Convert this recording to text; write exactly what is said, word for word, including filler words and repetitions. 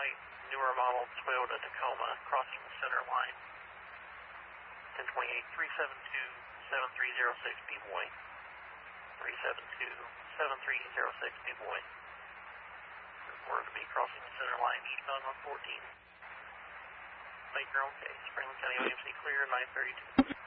white, newer model Toyota Tacoma crossing the center line. ten twenty-eight, three seven two, seven three zero six, B boy. three seven two, seven three zero six, B boy. Reported to be crossing the center line eastbound on fourteen. Make your own case. Franklin County O M C clear, nine thirty-two.